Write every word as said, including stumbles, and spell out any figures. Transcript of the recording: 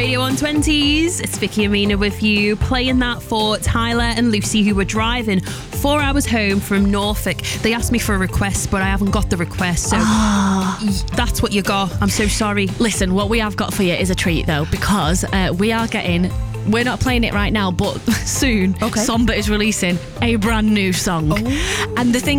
Radio one twenties. It's Vicky and Mina with you, playing that for Tyler and Lucy, who were driving four hours home from Norfolk. They asked me for a request, but I haven't got the request, so oh. that's what you got. I'm so sorry. Listen, what we have got for you is a treat, though, because uh, we are getting... We're not playing it right now, but soon, okay. Somber is releasing a brand new song. Oh. And the thing